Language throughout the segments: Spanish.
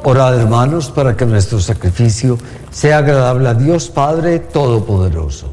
Orad, hermanos, para que nuestro sacrificio sea agradable a Dios Padre Todopoderoso.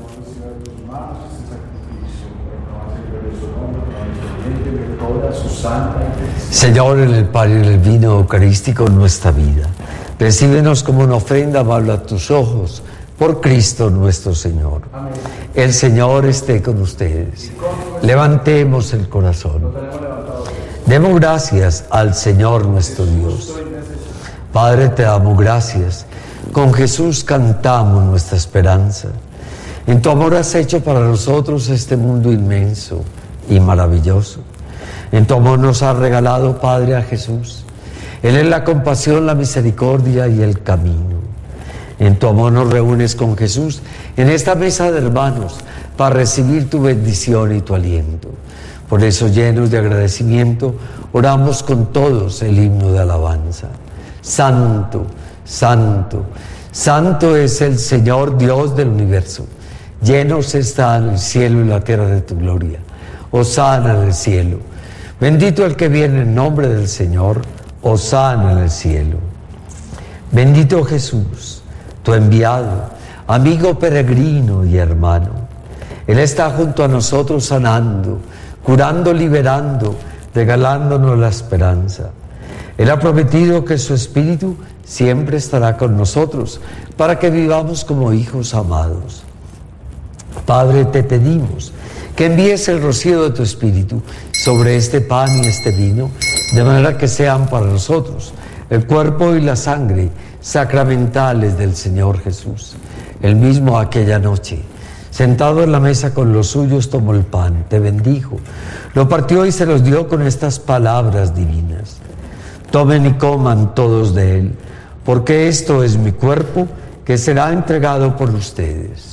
Señor, en el pan y en el vino eucarístico nuestra vida, recíbenos como una ofrenda amable a tus ojos, por Cristo nuestro Señor. Amén. El Señor esté con ustedes. Levantemos el corazón. Demos gracias al Señor nuestro Dios. Padre, te damos gracias. Con Jesús cantamos nuestra esperanza. En tu amor has hecho para nosotros este mundo inmenso y maravilloso. En tu amor nos has regalado, Padre, a Jesús. Él es la compasión, la misericordia y el camino. En tu amor nos reúnes con Jesús en esta mesa de hermanos para recibir tu bendición y tu aliento. Por eso, llenos de agradecimiento, oramos con todos el himno de alabanza. Santo, santo, santo es el Señor Dios del universo. Llenos están el cielo y la tierra de tu gloria. Hosana en el cielo. Bendito el que viene en nombre del Señor. Hosana en el cielo. Bendito Jesús, tu enviado, amigo peregrino y hermano. Él está junto a nosotros sanando, curando, liberando, regalándonos la esperanza. Él ha prometido que su Espíritu siempre estará con nosotros para que vivamos como hijos amados. Padre, te pedimos que envíes el rocío de tu Espíritu sobre este pan y este vino, de manera que sean para nosotros el cuerpo y la sangre sacramentales del Señor Jesús. Él mismo aquella noche, sentado en la mesa con los suyos, tomó el pan, te bendijo, lo partió y se los dio con estas palabras divinas: tomen y coman todos de él, porque esto es mi cuerpo que será entregado por ustedes.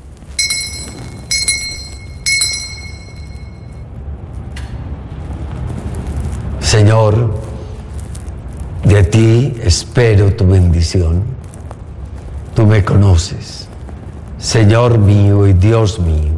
Señor, de ti espero tu bendición. Tú me conoces, Señor mío y Dios mío.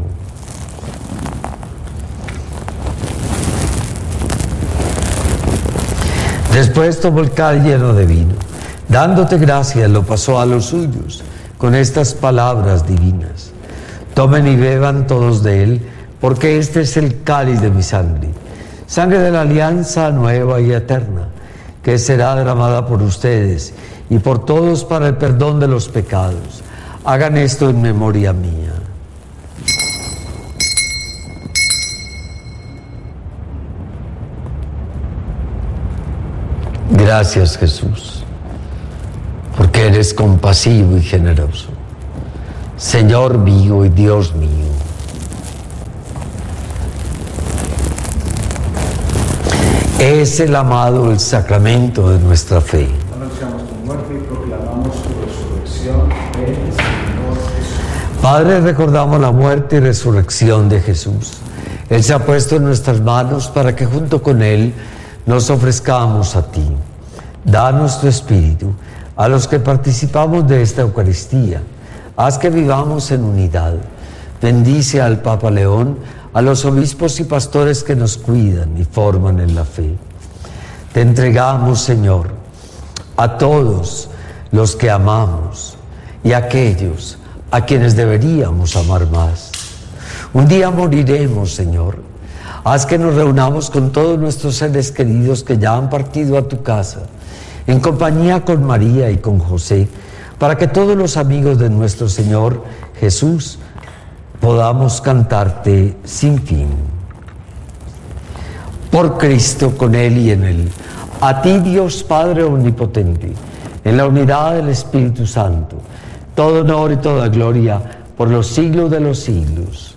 Después tomó el cáliz lleno de vino, dándote gracias, lo pasó a los suyos con estas palabras divinas: tomen y beban todos de él, porque este es el cáliz de mi sangre, sangre de la alianza nueva y eterna, que será derramada por ustedes y por todos para el perdón de los pecados. Hagan esto en memoria mía. Gracias, Jesús, porque eres compasivo y generoso. Señor mío y Dios mío. Es el amado el sacramento de nuestra fe. Anunciamos tu muerte y proclamamos tu resurrección en el Señor Jesús. Padre, recordamos la muerte y resurrección de Jesús. Él se ha puesto en nuestras manos para que junto con Él nos ofrezcamos a ti. Danos tu Espíritu a los que participamos de esta Eucaristía. Haz que vivamos en unidad. Bendice al Papa León, a los obispos y pastores que nos cuidan y forman en la fe. Te entregamos, Señor, a todos los que amamos y a aquellos a quienes deberíamos amar más. Un día moriremos, Señor. Haz que nos reunamos con todos nuestros seres queridos que ya han partido a tu casa, en compañía con María y con José, para que todos los amigos de nuestro Señor Jesús podamos cantarte sin fin. Por Cristo, con Él y en Él, a ti, Dios Padre omnipotente, en la unidad del Espíritu Santo, todo honor y toda gloria por los siglos de los siglos.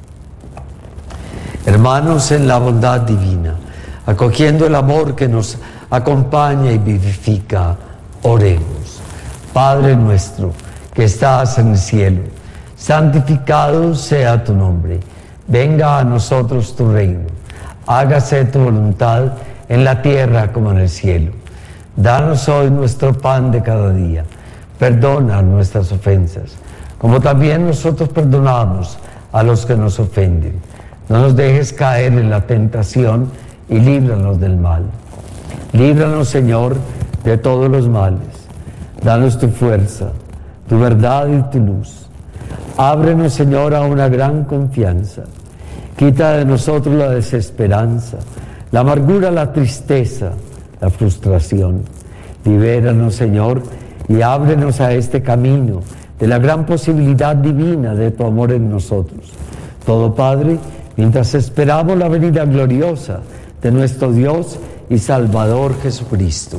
Hermanos, en la bondad divina, acogiendo el amor que nos acompaña y vivifica, oremos. Padre nuestro, que estás en el cielo, santificado sea tu nombre. Venga a nosotros tu reino. Hágase tu voluntad en la tierra como en el cielo. Danos hoy nuestro pan de cada día. Perdona nuestras ofensas, como también nosotros perdonamos a los que nos ofenden. No nos dejes caer en la tentación y líbranos del mal. Líbranos, Señor, de todos los males. Danos tu fuerza, tu verdad y tu luz. Ábrenos, Señor, a una gran confianza. Quita de nosotros la desesperanza, la amargura, la tristeza, la frustración. Libéranos, Señor, y ábrenos a este camino de la gran posibilidad divina de tu amor en nosotros. Todo, Padre, mientras esperamos la venida gloriosa de nuestro Dios y Salvador Jesucristo.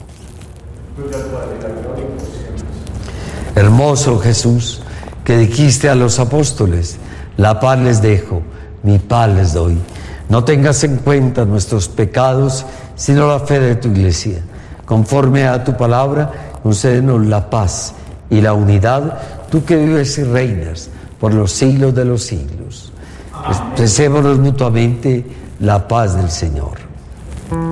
Hermoso Jesús, que dijiste a los apóstoles: la paz les dejo, mi paz les doy. No tengas en cuenta nuestros pecados, sino la fe de tu Iglesia. Conforme a tu palabra, concédenos la paz y la unidad, tú que vives y reinas por los siglos de los siglos. Expresémonos mutuamente la paz del Señor.